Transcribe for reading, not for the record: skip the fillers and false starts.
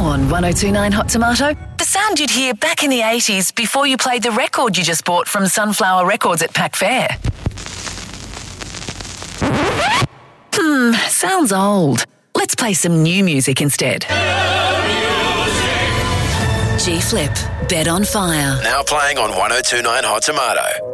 Now on 1029 Hot Tomato, the sound you'd hear back in the 80s before you played the record you just bought from Sunflower Records at Pack Fair. Sounds old. Let's play some new music instead. G-Flip, Bed on Fire. Now playing on 1029 Hot Tomato.